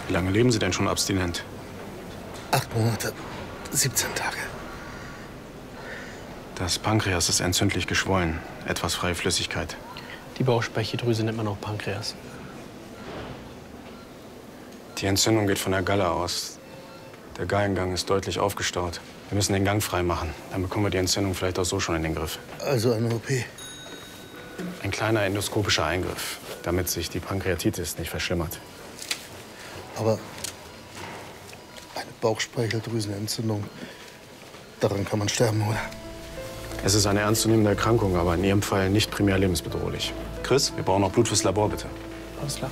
Wie lange leben Sie denn schon abstinent? 8 Monate, 17 Tage. Das Pankreas ist entzündlich geschwollen. Etwas freie Flüssigkeit. Die Bauchspeicheldrüse nennt man auch Pankreas. Die Entzündung geht von der Galle aus. Der Gallengang ist deutlich aufgestaut. Wir müssen den Gang frei machen. Dann bekommen wir die Entzündung vielleicht auch so schon in den Griff. Also eine OP. Ein kleiner endoskopischer Eingriff, damit sich die Pankreatitis nicht verschlimmert. Aber eine Bauchspeicheldrüsenentzündung, daran kann man sterben, oder? Es ist eine ernstzunehmende Erkrankung, aber in Ihrem Fall nicht primär lebensbedrohlich. Chris, wir brauchen noch Blut fürs Labor, bitte. Alles klar.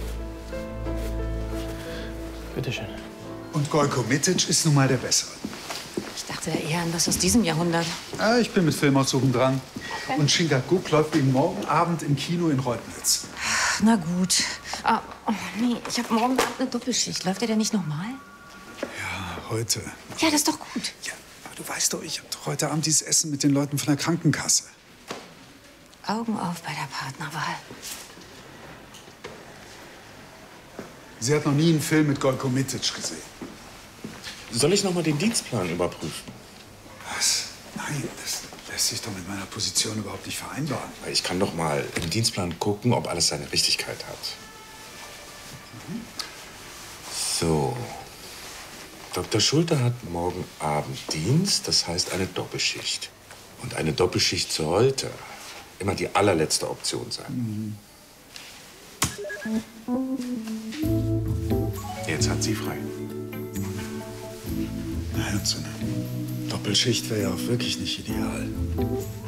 Bitte schön. Und Gojko Mitic ist nun mal der Bessere. Ich dachte eher an was aus diesem Jahrhundert. Ja, ich bin mit Filmaussuchen dran. Und Chingachgook läuft wegen morgen Abend im Kino in Reutnitz. Na gut. Oh, nee, ich habe morgen Abend eine Doppelschicht. Läuft der denn nicht noch mal? Ja, heute. Ja, das ist doch gut. Ja, aber du weißt doch, ich habe doch heute Abend dieses Essen mit den Leuten von der Krankenkasse. Augen auf bei der Partnerwahl. Sie hat noch nie einen Film mit Gojko Mitic gesehen. Soll ich noch mal den Dienstplan überprüfen? Was? Nein, das lässt sich doch mit meiner Position überhaupt nicht vereinbaren. Weil ich kann doch mal im Dienstplan gucken, ob alles seine Richtigkeit hat. So. Dr. Schulte hat morgen Abend Dienst, das heißt eine Doppelschicht. Und eine Doppelschicht sollte immer die allerletzte Option sein. Jetzt hat sie frei. Nein, und so eine Doppelschicht wäre ja auch wirklich nicht ideal.